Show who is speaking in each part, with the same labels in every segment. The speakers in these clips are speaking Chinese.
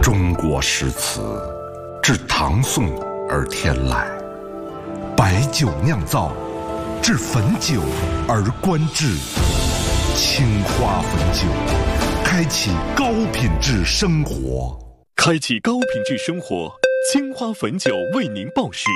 Speaker 1: 中国诗词自唐宋而天来，白酒酿造，至汾酒而观之。青花汾酒，开启高品质生活。
Speaker 2: 开启高品质生活，青花汾酒为您报时。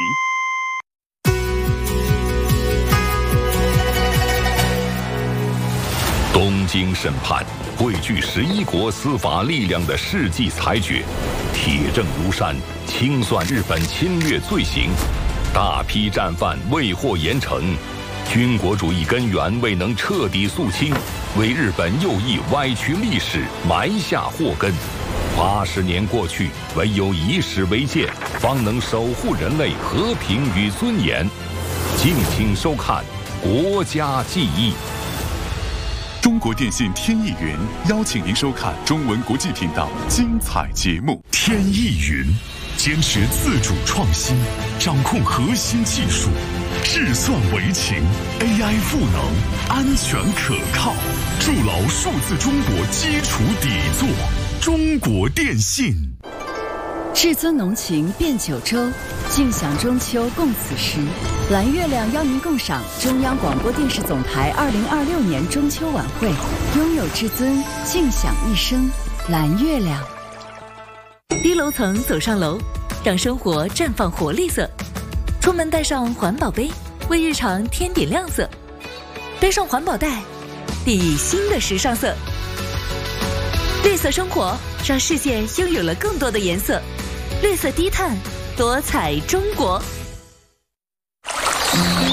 Speaker 2: 东京审判汇聚11国司法力量的世纪裁决，铁证如山，清算日本侵略罪行，大批战犯未获严惩，军国主义根源未能彻底肃清，为日本右翼歪曲历史埋下祸根。80年过去，唯有以史为鉴，方能守护人类和平与尊严。敬请收看《国家记忆》。
Speaker 3: 中国电信天翼云邀请您收看中文国际频道精彩节目。
Speaker 4: 天翼云坚持自主创新，掌控核心技术，智算为情 ，AI 赋能，安全可靠，筑牢数字中国基础底座。中国电信。
Speaker 5: 至尊浓情遍九州，尽享中秋共此时。蓝月亮邀您共赏中央广播电视总台2026年中秋晚会，拥有至尊，尽享一生。蓝月亮。
Speaker 6: 低楼层走上楼，让生活绽放活力色。出门带上环保杯，为日常添点亮色。背上环保袋，熠熠新的时尚色。绿色生活让世界拥有了更多的颜色。绿色低碳，多彩中国。